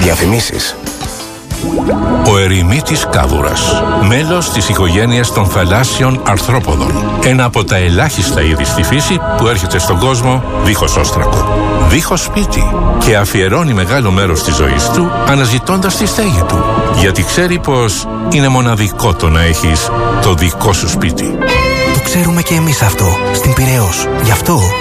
Διαφημίσεις. Ο ερημίτης κάβουρας, μέλος της οικογένειας των θαλάσσιων αρθρόποδων. Ένα από τα ελάχιστα είδη στη φύση που έρχεται στον κόσμο δίχως όστρακο, δίχως σπίτι, και αφιερώνει μεγάλο μέρος της ζωής του αναζητώντας τη στέγη του. Γιατί ξέρει πως είναι μοναδικό το να έχεις το δικό σου σπίτι. Το ξέρουμε και εμείς αυτό στην Πειραιώς. Γι' αυτό